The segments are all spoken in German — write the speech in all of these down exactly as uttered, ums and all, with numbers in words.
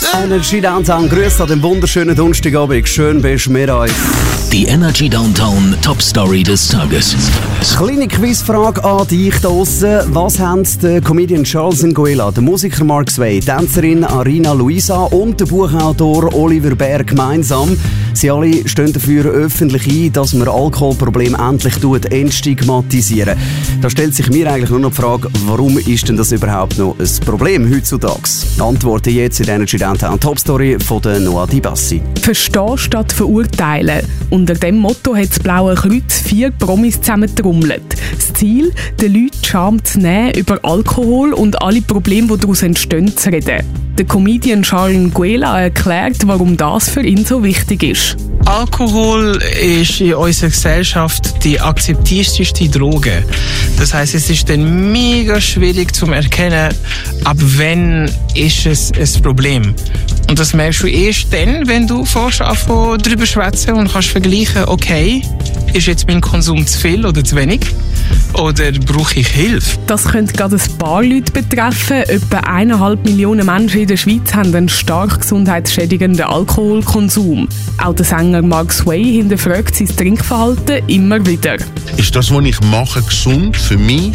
Energy Downtown, grüß an dem wunderschönen Donnerstagabend. Schön bist du mit uns. Die Energy Downtown Top Story des Tages. Kleine Quizfrage an dich da draussen. Was haben der Comedian Charles Nguela, der Musiker Mark Sway, die Tänzerin Arina Luisa und der Buchautor Oliver Bär gemeinsam? Sie alle stehen dafür öffentlich ein, dass man Alkoholprobleme endlich entstigmatisieren. Da stellt sich mir eigentlich nur noch die Frage, warum ist denn das überhaupt noch ein Problem heutzutage? Antworten jetzt in der Energy Downtown Top Story von der Noah Di Bassi. Verstehen statt verurteilen. Unter dem Motto hat das Blaue Kreuz vier Promis zusammentrommelt. Das Ziel, den Leuten Scham zu nehmen, über Alkohol und alle Probleme, die daraus entstehen, zu reden. Der Comedian Charles Nguela erklärt, warum das für ihn so wichtig ist. Alkohol ist in unserer Gesellschaft die akzeptierteste Droge. Das heisst, es ist dann mega schwierig zu erkennen, ab wann ist es ein Problem. Und das merkst du erst dann, wenn du fährst anfangen darüber schwätzen und kannst vergleichen, okay, ist jetzt mein Konsum zu viel oder zu wenig? Oder brauche ich Hilfe? Das könnte gerade ein paar Leute betreffen. Etwa eineinhalb Millionen Menschen in der Schweiz haben einen stark gesundheitsschädigenden Alkoholkonsum. Auch der Sänger Mark Sway hinterfragt sein Trinkverhalten immer wieder. Ist das, was ich mache, gesund für mich?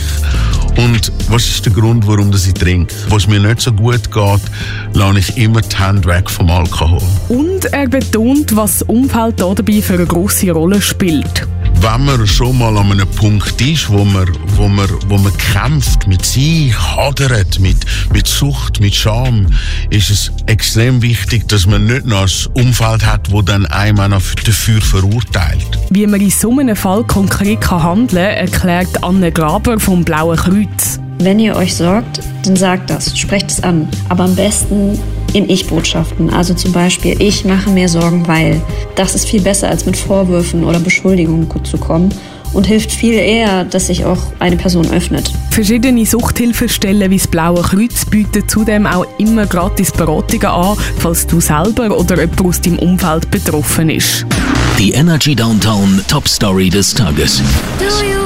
Und was ist der Grund, warum ich trinke? Was mir nicht so gut geht, lasse ich immer die Hände weg vom Alkohol. Und er betont, was das Umfeld dabei für eine grosse Rolle spielt. Wenn man schon mal an einem Punkt ist, wo man, wo man, wo man kämpft, mit sich hadert, mit, mit Sucht, mit Scham, ist es extrem wichtig, dass man nicht noch ein Umfeld hat, das dann einem auch noch dafür verurteilt. Wie man in so einem Fall konkret handeln kann, erklärt Anne Graber vom Blauen Kreuz. Wenn ihr euch sorgt, dann sagt das, sprecht es an. Aber am besten in Ich-Botschaften. Also zum Beispiel, ich mache mir Sorgen, weil. Das ist viel besser, als mit Vorwürfen oder Beschuldigungen zu kommen. Und hilft viel eher, dass sich auch eine Person öffnet. Verschiedene Suchthilfestellen wie das Blaue Kreuz bieten zudem auch immer gratis Beratungen an, falls du selber oder jemand aus deinem Umfeld betroffen ist. Die Energy Downtown Top Story des Tages. Do you